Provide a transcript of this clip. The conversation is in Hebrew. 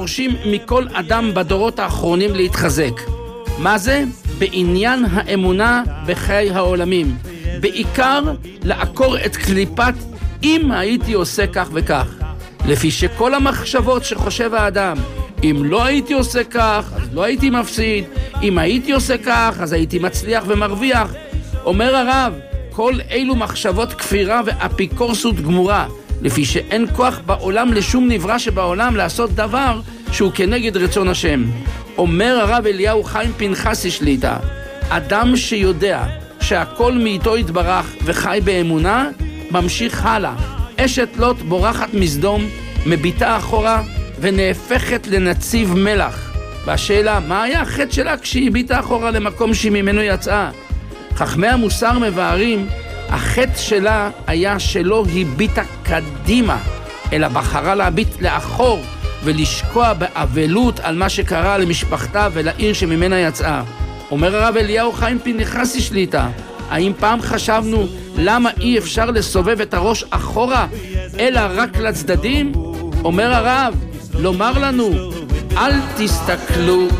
דורשים מכל אדם בדורות האחרונים להתחזק. מה זה? בעניין האמונה בחיי העולמים. בעיקר לעקור את קליפת אם הייתי עושה כך וכך. לפי שכל המחשבות שחושב האדם, אם לא הייתי עושה כך, אז לא הייתי מפסיד. אם הייתי עושה כך, אז הייתי מצליח ומרוויח. אומר הרב, כל אלו מחשבות כפירה ואפיקורסות גמורה, לפי שאין כוח בעולם לשום נברא שבעולם לעשות דבר שהוא כנגד רצון השם. אומר הרב אליהו חיים פנחסי שליטה, אדם שיודע שהכל מאיתו יתברך וחי באמונה, ממשיך הלאה. אשת לוט בורחת מסדום, מביטה אחורה ונהפכת לנציב מלח. והשאלה, מה היה החטא שלה כשהיא הביטה אחורה למקום שממנו יצאה? חכמי המוסר מבארים, החטא שלה היה שלא הביטה קדימה, אלא בחרה להביט לאחור ולשקוע באבלות על מה שקרה למשפחתה ולעיר שממנה יצאה. אומר הרב אליהו חיים פנחסי שליטה, האם פעם חשבנו למה אי אפשר לסובב את הראש אחורה אלא רק לצדדים? אומר הרב, לומר לנו, אל תסתכלו